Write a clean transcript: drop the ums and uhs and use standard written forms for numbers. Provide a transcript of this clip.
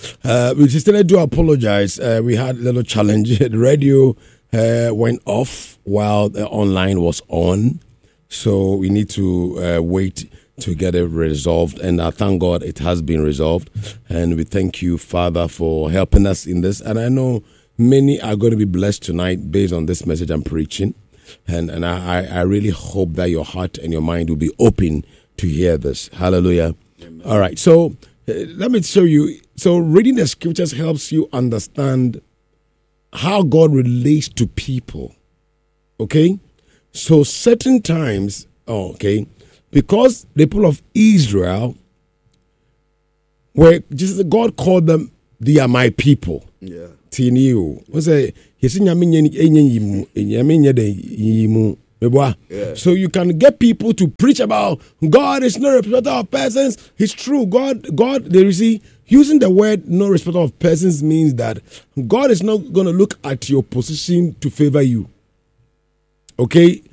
We still do apologize. We had a little challenge. The radio went off while the online was on. So we need to wait to get it resolved. And I thank God it has been resolved. And we thank you, Father, for helping us in this. And I know many are going to be blessed tonight based on this message I'm preaching. And I really hope that your heart and your mind will be open to hear this. Hallelujah. Amen. All right. So let me show you. So reading the scriptures helps you understand how God relates to people. Okay? So certain times, because the people of Israel were just, God called them, they are my people. Yeah. So you can get people to preach about God is no respecter of persons. It's true. God, they see, using the word no respecter of persons means that God is not going to look at your position to favor you. Okay?